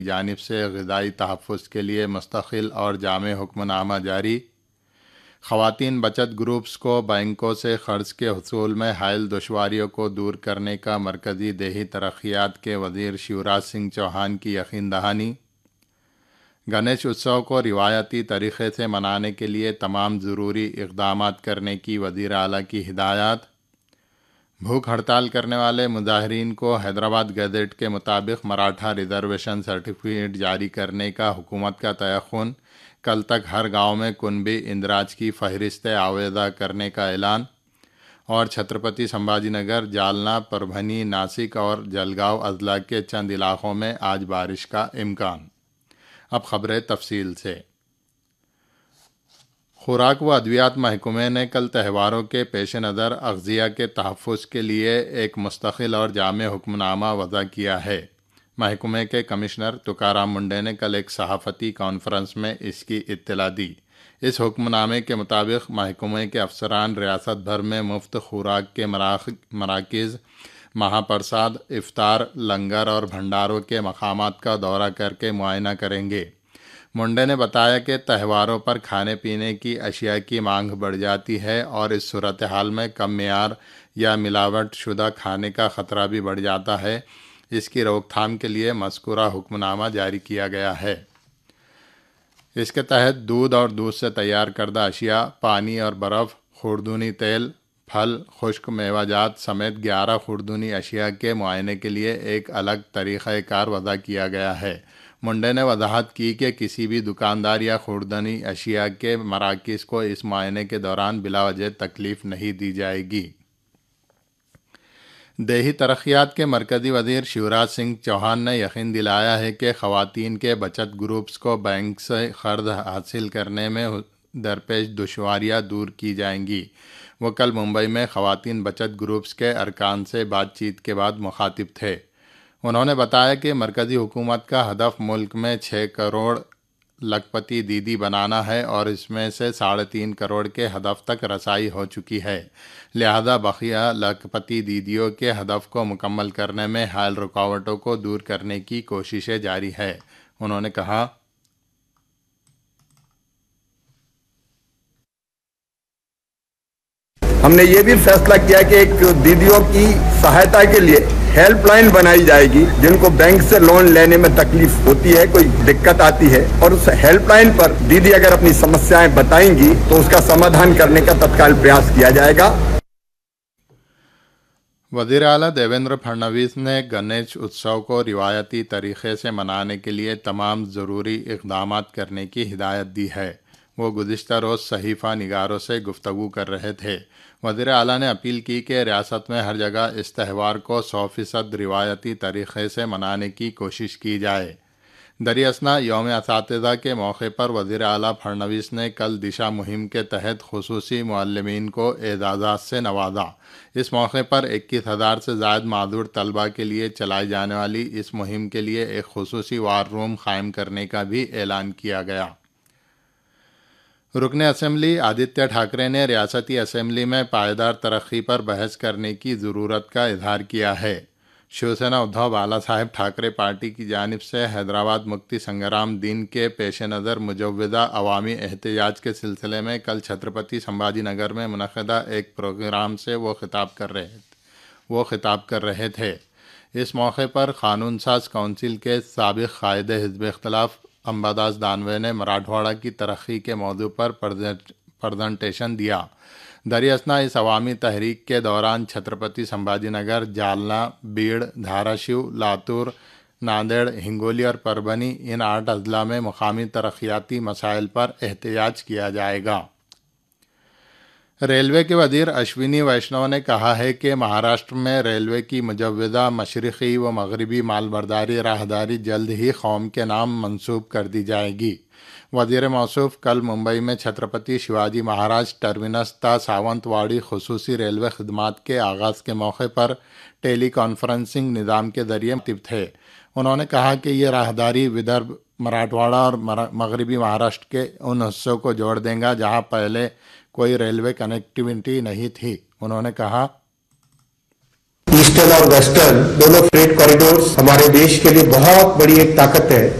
جانب سے غذائی تحفظ کے لیے مستقل اور جامع حکم نامہ جاری۔ خواتین بچت گروپس کو بینکوں سے قرض کے حصول میں حائل دشواریوں کو دور کرنے کا مرکزی دیہی ترقیات کے وزیر شیوراج سنگھ چوہان کی یقین دہانی۔ گنیش اتسو کو روایتی طریقے سے منانے کے لیے تمام ضروری اقدامات کرنے کی وزیر اعلیٰ کی ہدایات۔ بھوک ہڑتال کرنے والے مظاہرین کو حیدرآباد گزٹ کے مطابق مراٹھا ریزرویشن سرٹیفکیٹ جاری کرنے کا حکومت کا تیقن۔ کل تک ہر گاؤں میں کنبی اندراج کی فہرستیں آویزہ کرنے کا اعلان۔ اور چھترپتی سمبھاجی نگر، جالنا، پربھنی، ناسک اور جلگاؤں اضلاع کے چند علاقوں میں آج بارش کا امکان۔ اب خبریں تفصیل سے۔ خوراک و ادویات محکمے نے کل تہواروں کے پیش نظر اغذیہ کے تحفظ کے لیے ایک مستقل اور جامع حکم نامہ وضع کیا ہے۔ محکمے کے کمشنر تکارام منڈے نے کل ایک صحافتی کانفرنس میں اس کی اطلاع دی۔ اس حکم نامے کے مطابق محکمے کے افسران ریاست بھر میں مفت خوراک کے مراکز، مہا پرساد، افطار، لنگر اور بھنڈاروں کے مقامات کا دورہ کر کے معائنہ کریں گے۔ منڈے نے بتایا کہ تہواروں پر کھانے پینے کی اشیاء کی مانگ بڑھ جاتی ہے اور اس صورتحال میں کم معیار یا ملاوٹ شدہ کھانے کا خطرہ بھی بڑھ جاتا ہے۔ اس کی روک تھام کے لیے مذکورہ حکم نامہ جاری کیا گیا ہے۔ اس کے تحت دودھ اور دودھ سے تیار کردہ اشیاء، پانی اور برف، خوردونی تیل، پھل، خشک میوہ جات سمیت 11 خوردونی اشیاء کے معائنے کے لیے ایک الگ طریقہ کار وضع کیا گیا ہے۔ منڈے نے وضاحت کی کہ کسی بھی دکاندار یا خوردنی اشیاء کے مراکز کو اس معائنے کے دوران بلا وجہ تکلیف نہیں دی جائے گی۔ دیہی ترقیات کے مرکزی وزیر شیوراج سنگھ چوہان نے یقین دلایا ہے کہ خواتین کے بچت گروپس کو بینک سے قرض حاصل کرنے میں درپیش دشواریاں دور کی جائیں گی۔ وہ کل ممبئی میں خواتین بچت گروپس کے ارکان سے بات چیت کے بعد مخاطب تھے۔ انہوں نے بتایا کہ مرکزی حکومت کا ہدف ملک میں 6 کروڑ لکھپتی دیدی بنانا ہے اور اس میں سے 3.5 کروڑ کے ہدف تک رسائی ہو چکی ہے، لہذا بقیہ لکھپتی دیدیوں کے ہدف کو مکمل کرنے میں حائل رکاوٹوں کو دور کرنے کی کوششیں جاری ہے۔ انہوں نے کہا، ہم نے یہ بھی فیصلہ کیا کہ ایک دیدیوں کی سہایتا کے لیے ہیلپ لائن بنائی جائے گی، جن کو بینک سے لون لینے میں تکلیف ہوتی ہے، کوئی دقت آتی ہے، اور اس ہیلپ لائن پر دیدی اگر اپنی سمسیایں بتائیں گی تو اس کا سمادھان کرنے کا تتکال پریاس کیا جائے گا۔ وزیر اعلیٰ دیویندر پھڑنویس نے گنیش اتسو کو روایتی طریقے سے منانے کے لیے تمام ضروری اقدامات کرنے کی ہدایت دی ہے۔ وہ گزشتہ روز صحیفہ نگاروں سے گفتگو کر رہے تھے۔ وزیر اعلیٰ نے اپیل کی کہ ریاست میں ہر جگہ اس تہوار کو 100% روایتی طریقے سے منانے کی کوشش کی جائے۔ دراصل یوم اساتذہ کے موقع پر وزیر اعلیٰ پھڑنویس نے کل دشا مہم کے تحت خصوصی معلمین کو اعزازات سے نوازا۔ اس موقع پر 21,000 سے زائد معذور طلباء کے لیے چلائی جانے والی اس مہم کے لیے ایک خصوصی وار روم قائم کرنے کا بھی اعلان کیا گیا۔ رکن اسمبلی آدتیہ ٹھاکرے نے ریاستی اسمبلی میں پائیدار ترقی پر بحث کرنے کی ضرورت کا اظہار کیا ہے۔ شیو سینا ادھو بالا صاحب ٹھاکرے پارٹی کی جانب سے حیدرآباد مکتی سنگرام دن کے پیش نظر مجوزہ عوامی احتجاج کے سلسلے میں کل چھترپتی سمبھاجی نگر میں منعقدہ ایک پروگرام سے وہ خطاب کر رہے تھے۔ اس موقع پر قانون ساز کونسل کے سابق قائد حزب اختلاف امباداس دانوے نے مراٹھواڑہ کی ترقی کے موضوع پر پریزنٹیشن دیا۔ دراصل اس عوامی تحریک کے دوران چھترپتی سمبھاجی نگر، جالنا، بیڑ، دھاراشیو، لاتور، ناندیڑ، ہنگولی اور پربھنی ان 8 اضلاع میں مقامی ترقیاتی مسائل پر احتجاج کیا جائے گا۔ ریلوے کے وزیر اشونی ویشنو نے کہا ہے کہ مہاراشٹر میں ریلوے کی مجوزہ مشرقی و مغربی مال برداری راہداری جلد ہی قوم کے نام منسوب کر دی جائے گی۔ وزیر موصوف کل ممبئی میں چھترپتی شیواجی مہاراج ٹرمینس تا ساونت واڑی خصوصی ریلوے خدمات کے آغاز کے موقع پر ٹیلی کانفرنسنگ نظام کے ذریعے مخاطب تھے۔ انہوں نے کہا کہ یہ راہداری ودربھ، مراٹھواڑہ اور مغربی مہاراشٹر کے ان حصوں کو جوڑ دے گا جہاں پہلے کوئی ریلوے کنیکٹیوٹی نہیں تھی۔ انہوں نے کہا، ایسٹرن اور ویسٹرن دونوں فریٹ کوریڈورز ہمارے دیش کے لیے بہت بڑی ایک طاقت ہے.